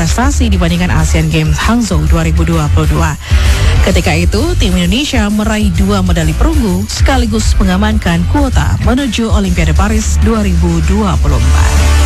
prestasi dibandingkan Asian Games Hangzhou 2022. Ketika itu, tim Indonesia meraih 2 medali perunggu sekaligus mengamankan kuota menuju Olimpiade Paris 2024.